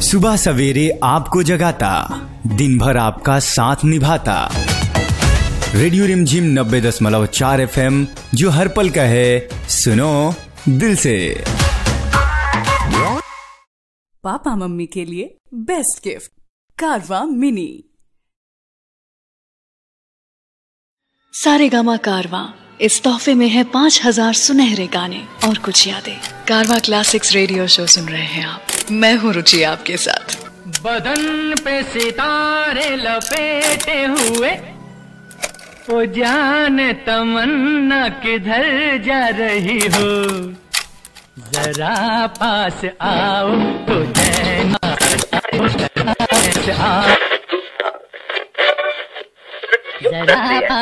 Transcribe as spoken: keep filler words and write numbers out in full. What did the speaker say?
सुबह सवेरे आपको जगाता, दिन भर आपका साथ निभाता। रेडियो रिमझिम नब्बे दशमलव चार एफ एम, जो हर पल का है सुनो दिल से। पापा मम्मी के लिए बेस्ट गिफ्ट कारवा मिनी। सारेगामा कारवा, इस तोहफे में है पाँच हजार सुनहरे गाने और कुछ यादें। कारवा क्लासिक्स रेडियो शो सुन रहे हैं आप, मैं हूँ रुचि आपके साथ। बदन पे सितारे लपेटे हुए, ओ जाने तमन्ना किधर जा रही हो, जरा पास आओ तो जैना आओ, जरा